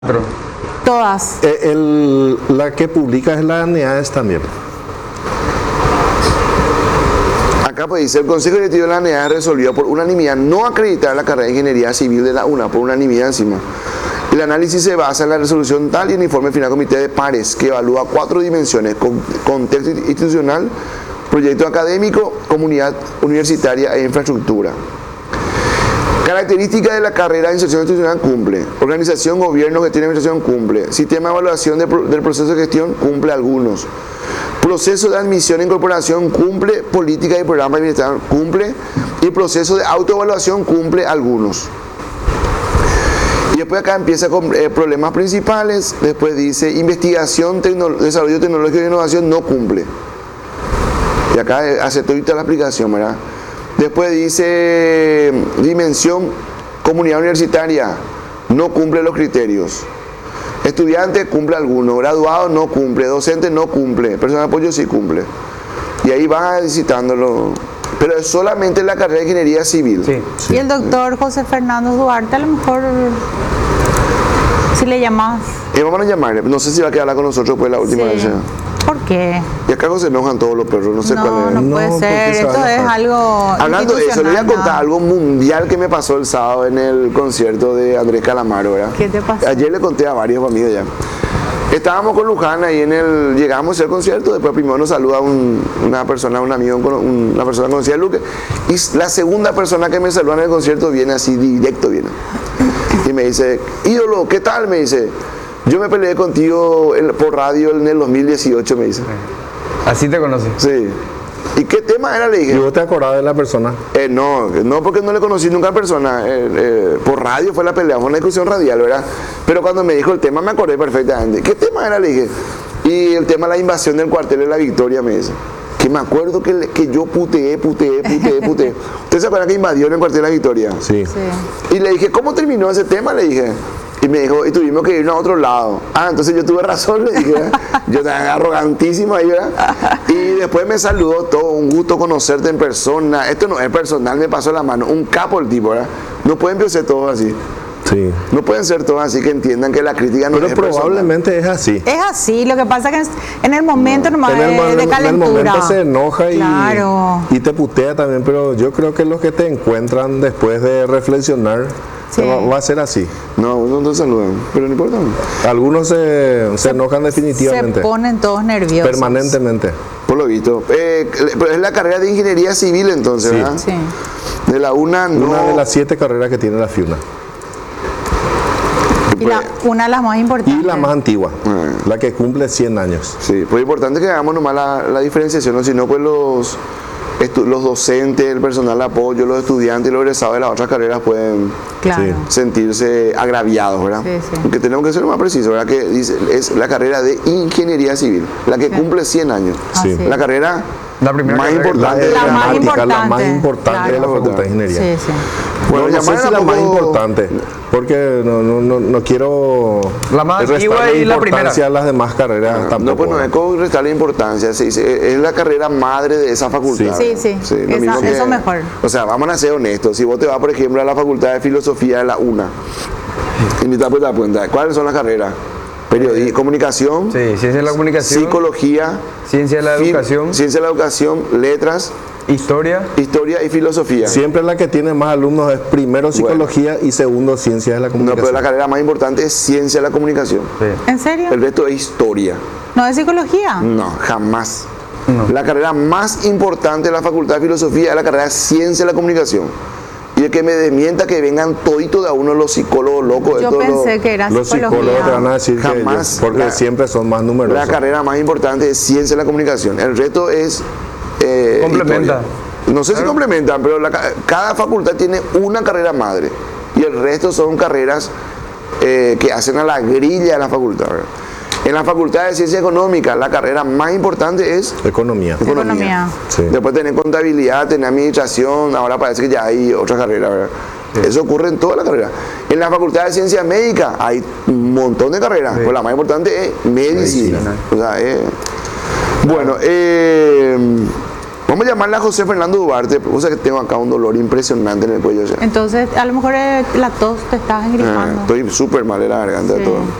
Pero Todas. La que publica es la ANEADES también. Acá pues dice, el Consejo Directivo de la ANEADES resolvió por unanimidad no acreditar la carrera de Ingeniería Civil de la UNA, por unanimidad encima. El análisis se basa en la resolución tal y en el informe final del Comité de Pares, que evalúa 4 dimensiones: contexto institucional, proyecto académico, comunidad universitaria e infraestructura. Características de la carrera de inserción institucional: cumple. Organización, gobierno, gestión y administración: cumple. Sistema de evaluación del proceso de gestión: cumple algunos. Proceso de admisión e incorporación: cumple. Política y programa de bienestar: cumple. Y proceso de autoevaluación: cumple algunos. Y después acá empieza con problemas principales. Después dice investigación, desarrollo tecnológico y innovación: no cumple. Y acá hace toda la explicación, ¿verdad? Después dice dimensión, comunidad universitaria: no cumple los criterios. Estudiante: cumple algunos. Graduado: no cumple. Docente: no cumple. Personal de apoyo: sí cumple. Y ahí vas citándolo. Pero es solamente la carrera de Ingeniería Civil. sí. Y el doctor José Fernando Duarte, a lo mejor, si le llamas. Vamos a llamarle. No sé si va a quedar con nosotros después de la última vez. ¿Por qué? Y acá se enojan todos los perros, no sé cuál es. No puede No, ser, porque se esto van a es enojar. algo Hablando de eso, le voy a contar institucional, algo mundial que me pasó el sábado en el concierto de Andrés Calamaro, ¿verdad? ¿Qué te pasó? Ayer le conté a varios amigos ya. Estábamos con Luján ahí llegamos al concierto, después primero nos saluda una persona, un amigo, una persona conocida, Luque, y la segunda persona que me saluda en el concierto viene así, directo viene. Y me dice: ídolo, ¿qué tal? Me dice: yo me peleé contigo por radio en el 2018, me dice. Así te conocí. Sí. ¿Y qué tema era? Le ¿Y dije. vos te acordás de la persona? No, porque no le conocí nunca en persona. Por radio fue la pelea, fue una discusión radial, ¿verdad? Pero cuando me dijo el tema me acordé perfectamente. ¿Qué tema era? Le dije. Y el tema de la invasión del cuartel de la Victoria, me dice. Que me acuerdo que yo puteé. ¿Ustedes se acuerdan que invadió en el cuartel de la Victoria? Sí. Sí. Y le dije: ¿cómo terminó ese tema? Le dije. Y me dijo: y tuvimos que irnos a otro lado. Entonces yo tuve razón, le dije. Yo estaba arrogantísimo ahí, ¿verdad? Y después me saludó todo: un gusto conocerte en persona. Esto no es personal, me pasó la mano. Un capo el tipo, ¿verdad? No pueden ser todos así. Sí. No pueden ser todos así, que entiendan que la crítica no Pero es personal. probablemente es así. Es así, lo que pasa es que en el momento nomás En el, de en el calentura. momento se enoja Claro. y te putea también, pero yo creo que los que te encuentran después de reflexionar Sí. va a ser así. No saludan, pero no importa. Algunos se enojan Se definitivamente, ponen todos nerviosos. permanentemente. Por lo visto. Pero es la carrera de Ingeniería Civil entonces, Sí. ¿verdad? Sí. De la UNA no. Una de las 7 carreras que tiene la FIUNA. Y una de las más importantes. Y la más antigua, Ah. la que cumple 100 años. Sí, pues es importante que hagamos nomás la diferenciación, ¿no? Si no, pues los docentes, el personal de apoyo, los estudiantes y los egresados de las otras carreras pueden Claro. Sí. sentirse agraviados, ¿verdad? Sí. Porque tenemos que ser más precisos, ¿verdad? Que dice, es la carrera de Ingeniería Civil, la que cumple 100 años. Sí. Así La carrera La primera más carrera. importante. La más dramática, la más importante, importante de la claro. Facultad de Ingeniería. Sí. Bueno, no sé llamarla si la más tampoco- importante, porque no quiero La más antigua restarle y la importancia primera. a las demás carreras tampoco. No, pues no es como restarle importancia, es la carrera madre de esa facultad. Sí. lo mismo Eso mejor. O sea, vamos a ser honestos. Si vos te vas, por ejemplo, a la Facultad de Filosofía de la UNA, y me das cuenta, ¿cuáles son las carreras? Periodismo, comunicación, Sí, ciencia de la comunicación, psicología, ciencia de la educación, ciencia de la educación, letras, historia. historia y filosofía. Siempre la que tiene más alumnos es primero psicología y segundo ciencias de la No, comunicación. pero la carrera más importante es ciencia de la comunicación. Sí. ¿En serio? El resto es historia. ¿No es psicología? No, jamás. No. La carrera más importante de la Facultad de Filosofía es la carrera de Ciencia de la Comunicación. Y el que me desmienta que vengan toditos de a uno los psicólogos locos. Yo estos, pensé que era Los psicología. psicólogos te van a decir Jamás. que porque siempre son más numerosos. La carrera más importante es Ciencia de la Comunicación. El resto es... Complementa. historia. No sé si complementan, pero cada facultad tiene una carrera madre. Y el resto son carreras que hacen a la grilla de la facultad, ¿verdad? En la Facultad de Ciencia Económica, la carrera más importante es Economía. Economía. Sí. Después tenés contabilidad, tenés administración, ahora parece que ya hay otra carrera, ¿verdad? Eso ocurre en toda la carrera. En la Facultad de Ciencias Médicas hay un montón de carreras, pero la más importante es medicina. O sea, bueno, Vamos a llamarle a José Fernando Duarte, cosa que tengo acá un dolor impresionante en el cuello. Ya. Entonces, a lo mejor la tos te estás engripando. Estoy súper mal de la garganta Sí. todo.